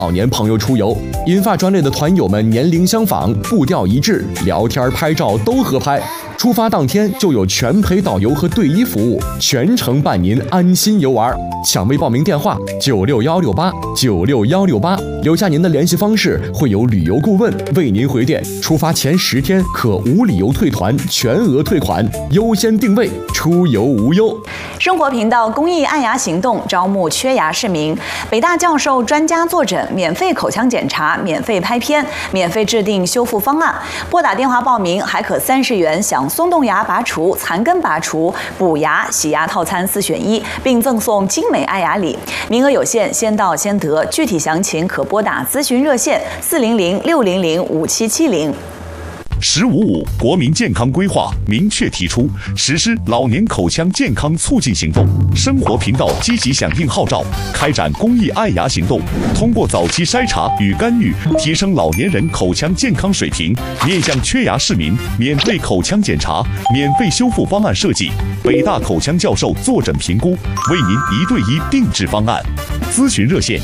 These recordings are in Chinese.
老年朋友出游，银发专列的团友们年龄相仿，步调一致，聊天拍照都合拍。出发当天就有全陪导游和队医服务，全程伴您安心游玩。抢位报名电话96168，96168，留下您的联系方式，会有旅游顾问为您回电。出发前10天可无理由退团，全额退款，优先定位，出游无忧。 生活频道公益爱牙行动招募缺牙市民，北大教授专家坐诊，免费口腔检查，免费拍片，免费制定修复方案。拨打电话报名，还可30元享松动牙拔除、残根拔除、补牙、洗牙套餐4选1，并赠送精美爱牙礼。名额有限，先到先得。具体详情可拨打咨询热线400-600-5770。 “15+5”国民健康规划明确提出，实施老年口腔健康促进行动。生活频道积极响应号召，开展公益爱牙行动，通过早期筛查与干预，提升老年人口腔健康水平。面向缺牙市民，免费口腔检查、免费修复方案设计，北大口腔教授坐诊评估，为您1对1定制方案。咨询热线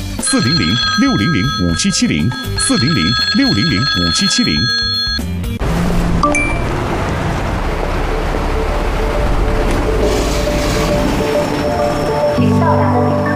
400-600-5770，400-600-5770。 请到达的